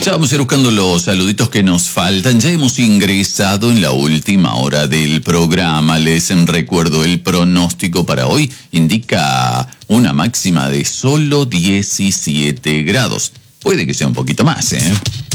Ya vamos a ir buscando los saluditos que nos faltan. Ya hemos ingresado en la última hora del programa. Les recuerdo el pronóstico para hoy. Indica una máxima de solo 17 grados. Puede que sea un poquito más, ¿eh?